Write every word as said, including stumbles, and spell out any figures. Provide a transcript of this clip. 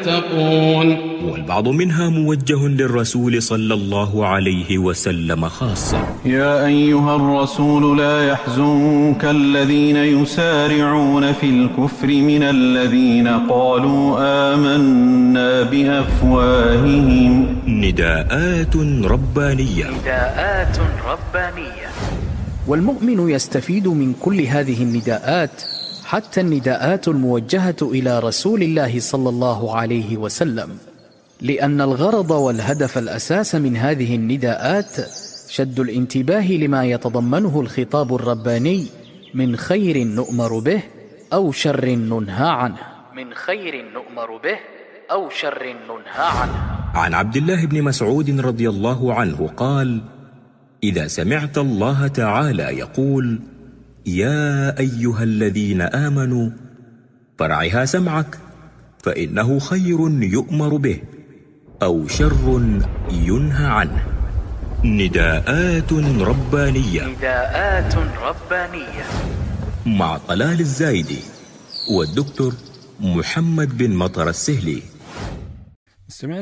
يتقون. والبعض منها موجه للرسول صلى الله عليه وسلم خاصة. يا أيها الرسول لا يحزنك الذين يسارعون في الكفر من الذين قالوا آمنا بأفواههم. نداءات ربانية. نداءات ربانية. والمؤمن يستفيد من كل هذه النداءات، حتى النداءات الموجهة إلى رسول الله صلى الله عليه وسلم، لأن الغرض والهدف الأساس من هذه النداءات شد الانتباه لما يتضمنه الخطاب الرباني من خير نؤمر به أو شر ننهى عنه. من خير نؤمر به أو شر ننهى عنه. عن عبد الله بن مسعود رضي الله عنه قال: إذا سمعت الله تعالى يقول: يا أيها الذين آمنوا، فرعها سمعك، فإنه خير يؤمر به أو شر ينهى عنه. نداءات ربانية. نداءات ربانية مع طلال الزايدي والدكتور محمد بن مطر السهلي.